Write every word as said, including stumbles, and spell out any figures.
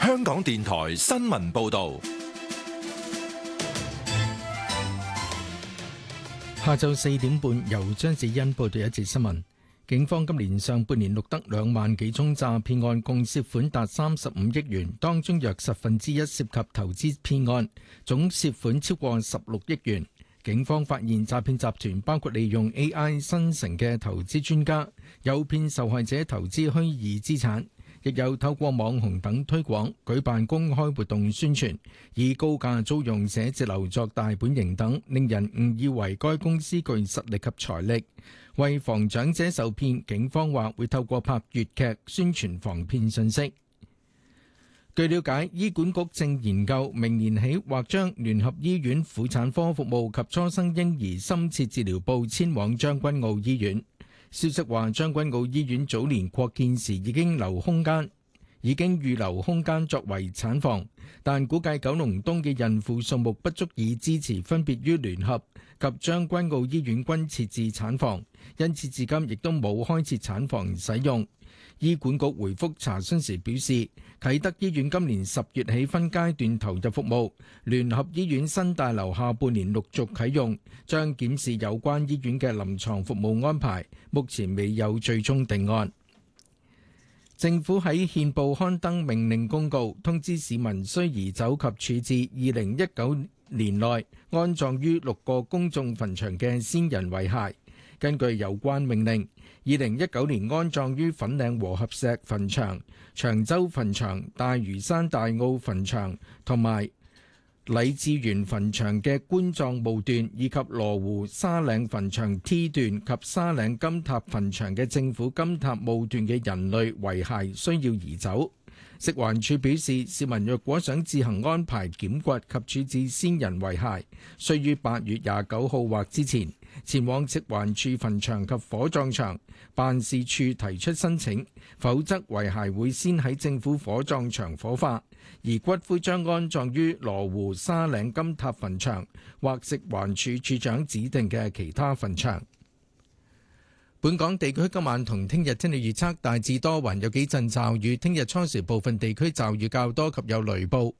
香港電台新聞報道。 下晝四點半，由張子欣報道一節新聞。警方今年上半年錄得兩萬幾宗詐騙案，共涉款達三十五億元，當中約十分之一涉及投資騙案，總涉款超過十六億元。警方發現詐騙集團包括利用 A I 生成嘅投資專家，誘騙受害者投資虛擬資產，亦有透過網紅等推廣、舉辦公開活動宣傳，以高價租用寫字樓作大本營等，令人誤以為該公司具實力及財力。為防長者受騙，警方話會透過拍粵劇宣傳防騙信息。據了解，醫管局正研究明年起或將聯合醫院婦產科服務及初生嬰兒深切治療部遷往將軍澳醫院。消息話，將軍澳醫院早年擴建時已經留空間，已經預留空間作為產房，但估計九龍東嘅孕婦數目不足以支持分別於聯合及將軍澳醫院均設置產房，因此至今亦都冇開設產房使用。醫管局回覆查詢時表示，啟德醫院今年十月起分階段投入服務，聯合醫院新大樓下半年陸續啟用，將檢視有關醫院嘅臨床服務安排，目前未有最終定案。政府喺憲報刊登命令公告，通知市民需移走及處置二零一九年內安葬於六個公眾墳場嘅先人遺骸。根據有關命令，二零一九年安葬於粉嶺和合石墳場、長洲墳場、大嶼山大澳墳場同埋禮智園墳場嘅棺葬墓段，以及羅湖沙嶺墳場 T 段及沙嶺金塔墳場嘅政府金塔墓段嘅人類遺骸需要移走。食環署表示，市民若果想自行安排檢掘及處置先人遺骸，需於八月廿九號或之前前往食環署墳場及火葬場辦事處提出申請，否則遺骸會先喺政府火葬場火化，而骨灰將安葬於羅湖沙嶺金塔墳場或食環署署長指定嘅其他墳場。本港地區今晚同聽日天氣預測大致多雲，有幾陣驟雨。聽日初時部分地區驟雨較多及有雷暴，